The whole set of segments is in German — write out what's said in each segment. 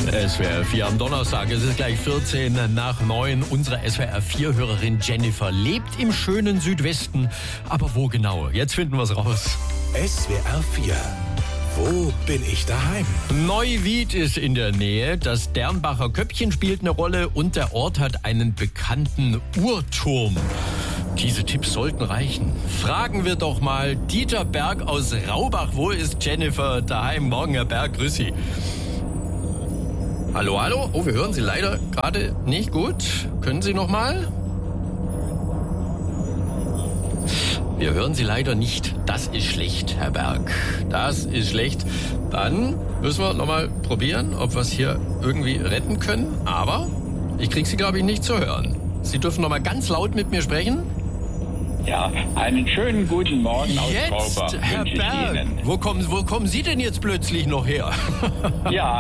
SWR 4 am Donnerstag. Es ist gleich 14 nach 9. Unsere SWR 4-Hörerin Jennifer lebt im schönen Südwesten. Aber wo genau? Jetzt finden wir es raus. SWR 4. Wo bin ich daheim? Neuwied ist in der Nähe. Das Dernbacher Köppchen spielt eine Rolle und der Ort hat einen bekannten Uhrturm. Diese Tipps sollten reichen. Fragen wir doch mal Dieter Berg aus Raubach. Wo ist Jennifer daheim? Morgen, Herr Berg, grüß Sie. Hallo, hallo? Oh, wir hören Sie leider gerade nicht gut. Können Sie noch mal? Wir hören Sie leider nicht. Das ist schlecht, Herr Berg. Das ist schlecht. Dann müssen wir noch mal probieren, ob wir es hier irgendwie retten können. Aber ich kriege Sie, glaube ich, nicht zu hören. Sie dürfen noch mal ganz laut mit mir sprechen. Ja, einen schönen guten Morgen aus Jetzt, Raubach Herr wünsche ich Berg, Ihnen. wo kommen Sie denn jetzt plötzlich noch her? Ja,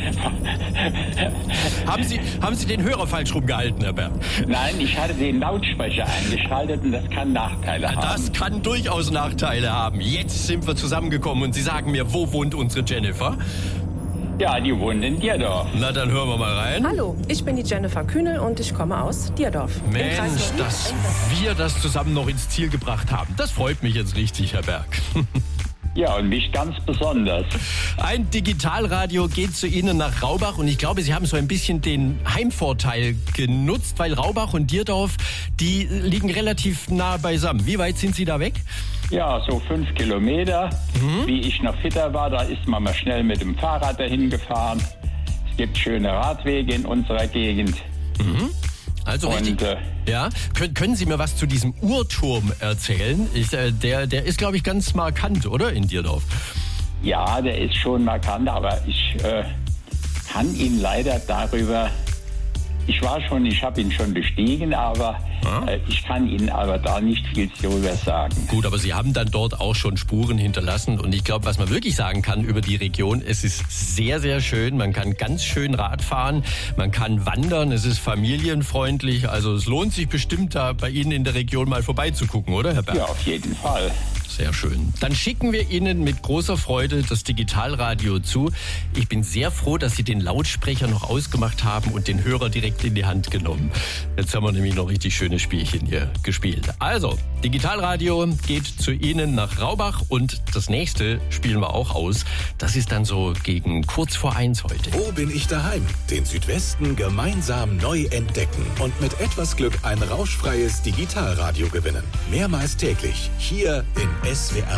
Haben Sie den Hörer falsch rumgehalten, Herr Berg? nein, ich hatte den Lautsprecher eingeschaltet und das kann Nachteile haben. Das kann durchaus Nachteile haben. Jetzt sind wir zusammengekommen und Sie sagen mir, wo wohnt unsere Jennifer? Ja, die wohnen in Dierdorf. Na, dann hören wir mal rein. Hallo, ich bin die Jennifer Kühnel und ich komme aus Dierdorf. Im Kreis Mensch, Neuwied. dass wir das zusammen noch ins Ziel gebracht haben. Das freut mich jetzt richtig, Herr Berg. Ja, und mich ganz besonders. Ein Digitalradio geht zu Ihnen nach Raubach und ich glaube, Sie haben so ein bisschen den Heimvorteil genutzt, weil Raubach und Dierdorf, die liegen relativ nah beisammen. Wie weit sind Sie da weg? Ja, so 5 Kilometer. Wie ich noch fitter war, da ist man mal schnell mit dem Fahrrad dahin gefahren. Es gibt schöne Radwege in unserer Gegend. Also Und, richtig. Ja, können Sie mir was zu diesem Uhrturm erzählen? Der ist, glaube ich, ganz markant, oder, in Dierdorf? Ja, der ist schon markant, aber ich kann ihn leider darüber... Ich habe ihn schon bestiegen, aber ich kann Ihnen aber da nicht viel darüber sagen. Gut, aber Sie haben dann dort auch schon Spuren hinterlassen und ich glaube, was man wirklich sagen kann über die Region, es ist sehr, sehr schön. Man kann ganz schön Rad fahren, man kann wandern, es ist familienfreundlich. Also es lohnt sich bestimmt, da bei Ihnen in der Region mal vorbeizugucken, oder, Herr Berg? Ja, auf jeden Fall. Sehr schön. Dann schicken wir Ihnen mit großer Freude das Digitalradio zu. Ich bin sehr froh, dass Sie den Lautsprecher noch ausgemacht haben und den Hörer direkt in die Hand genommen. Jetzt haben wir nämlich noch richtig schönes Spielchen hier gespielt. Also, Digitalradio geht zu Ihnen nach Raubach und das nächste spielen wir auch aus. Das ist dann so gegen kurz vor 1 heute. Wo bin ich daheim? Den Südwesten gemeinsam neu entdecken und mit etwas Glück ein rauschfreies Digitalradio gewinnen. Mehrmals täglich hier in SWR